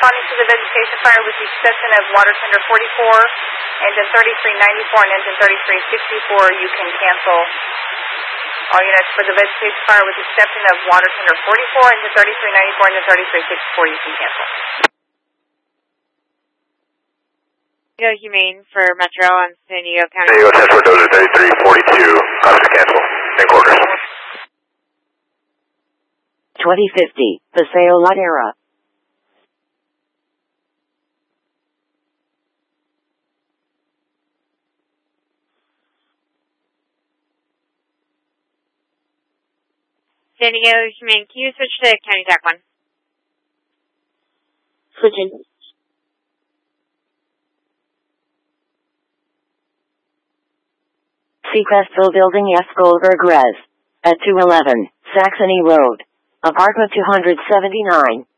responding to the vegetation fire with the exception of water tender 44, engine 3394, and engine 3364, you can cancel. All units for the vegetation fire with the exception of water tender 44, engine 3394, and engine 3364, you can cancel. Humane for Metro and San Diego County. San Diego Transport Dozer 3342, copy cancel. In quarters. 2050, Paseo Ladera. San Diego Humane, can you switch to County TAC 1? Switching. Seacrestville Building F. Goldberg Res. At 211, Saxony Road. Apartment 279.